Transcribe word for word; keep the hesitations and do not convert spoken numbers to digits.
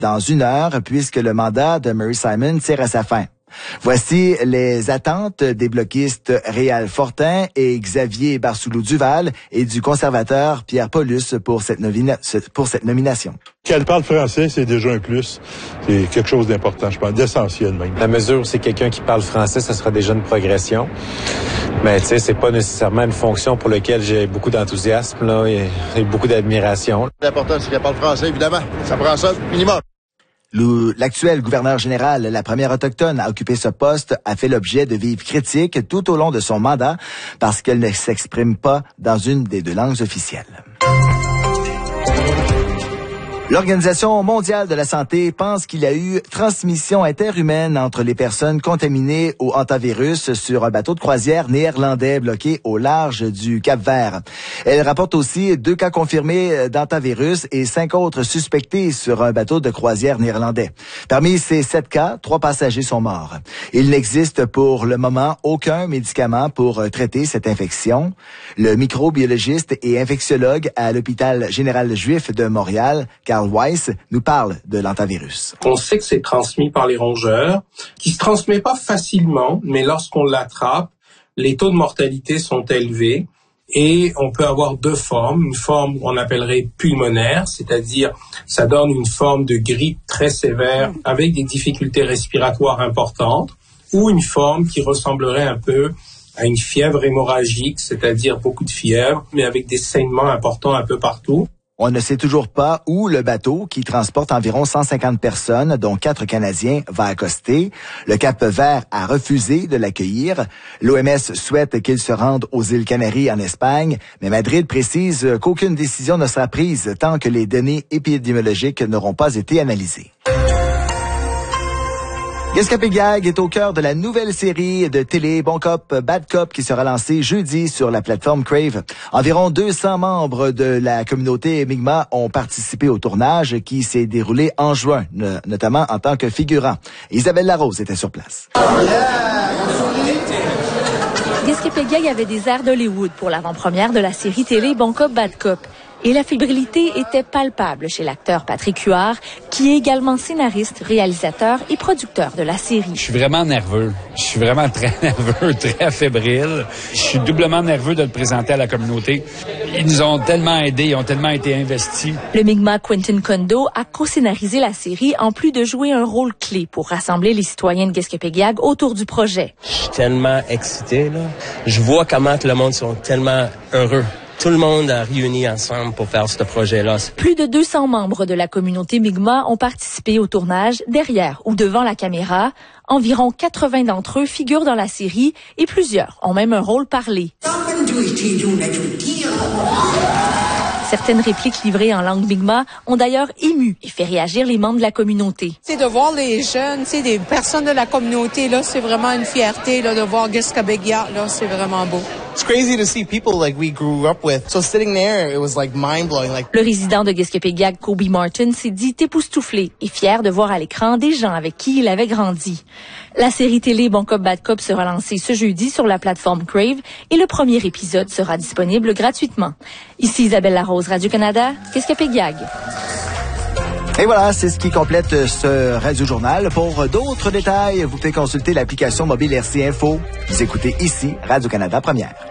dans une heure puisque le mandat de Murray Simon tire à sa fin. Voici les attentes des bloquistes Réal Fortin et Xavier Barsoulou-Duval et du conservateur Pierre Paulus pour cette, nomina- pour cette nomination. Qu'elle parle français, c'est déjà un plus. C'est quelque chose d'important, je pense, d'essentiel même. La mesure où c'est quelqu'un qui parle français, ça sera déjà une progression. Mais tu sais, c'est pas nécessairement une fonction pour laquelle j'ai beaucoup d'enthousiasme là, et, et beaucoup d'admiration. L'important, c'est qu'elle parle français, évidemment. Ça prend ça, minimum. L'actuel gouverneur général, la première autochtone à occuper ce poste, a fait l'objet de vives critiques tout au long de son mandat parce qu'elle ne s'exprime pas dans une des deux langues officielles. L'Organisation mondiale de la santé pense qu'il y a eu transmission interhumaine entre les personnes contaminées au hantavirus sur un bateau de croisière néerlandais bloqué au large du Cap-Vert. Elle rapporte aussi deux cas confirmés d'hantavirus et cinq autres suspectés sur un bateau de croisière néerlandais. Parmi ces sept cas, trois passagers sont morts. Il n'existe pour le moment aucun médicament pour traiter cette infection. Le microbiologiste et infectiologue à l'hôpital général juif de Montréal, Carl Weiss, nous parle de l'hantavirus. On sait que c'est transmis par les rongeurs, qui se transmet pas facilement, mais lorsqu'on l'attrape, les taux de mortalité sont élevés et on peut avoir deux formes. Une forme qu'on appellerait pulmonaire, c'est-à-dire ça donne une forme de grippe très sévère avec des difficultés respiratoires importantes, ou une forme qui ressemblerait un peu à une fièvre hémorragique, c'est-à-dire beaucoup de fièvre, mais avec des saignements importants un peu partout. On ne sait toujours pas où le bateau, qui transporte environ cent cinquante personnes, dont quatre Canadiens, va accoster. Le Cap-Vert a refusé de l'accueillir. L'O M S souhaite qu'il se rende aux îles Canaries en Espagne, mais Madrid précise qu'aucune décision ne sera prise tant que les données épidémiologiques n'auront pas été analysées. Gaspé-Gag est au cœur de la nouvelle série de télé Bon Cop, Bad Cop qui sera lancée jeudi sur la plateforme Crave. Environ deux cents membres de la communauté Mi'kmaq ont participé au tournage qui s'est déroulé en juin, notamment en tant que figurant. Isabelle Larose était sur place. Gaspé-Gag avait des airs d'Hollywood pour l'avant-première de la série télé Bon Cop, Bad Cop. Et la fébrilité était palpable chez l'acteur Patrick Huard, qui est également scénariste, réalisateur et producteur de la série. Je suis vraiment nerveux. Je suis vraiment très nerveux, très fébrile. Je suis doublement nerveux de le présenter à la communauté. Ils nous ont tellement aidés, ils ont tellement été investis. Le Mi'kmaq Quentin Kondo a co-scénarisé la série en plus de jouer un rôle clé pour rassembler les citoyens de Gaspé-Gag autour du projet. Je suis tellement excité, là. Je vois comment que le monde sont tellement heureux. Tout le monde a réuni ensemble pour faire ce projet-là. Plus de deux cents membres de la communauté Mi'kmaq ont participé au tournage derrière ou devant la caméra. Environ quatre-vingts d'entre eux figurent dans la série et plusieurs ont même un rôle parlé. Certaines répliques livrées en langue Mi'kmaq ont d'ailleurs ému et fait réagir les membres de la communauté. C'est de voir les jeunes, c'est des personnes de la communauté là, c'est vraiment une fierté là de voir Gaspé-Gag là, c'est vraiment beau. It's crazy to see people like we grew up with. So sitting there, it was like mind-blowing. Like... Le résident de Gaspé-Gag, Kobe Martin, s'est dit époustouflé et fier de voir à l'écran des gens avec qui il avait grandi. La série télé Bon Cop, Bad Cop sera lancée ce jeudi sur la plateforme Crave et le premier épisode sera disponible gratuitement. Ici Isabelle Larose, Radio-Canada, Gaspé-Gag. Et voilà, c'est ce qui complète ce Radio-Journal. Pour d'autres détails, vous pouvez consulter l'application mobile R C Info. Vous écoutez ici Radio-Canada Première.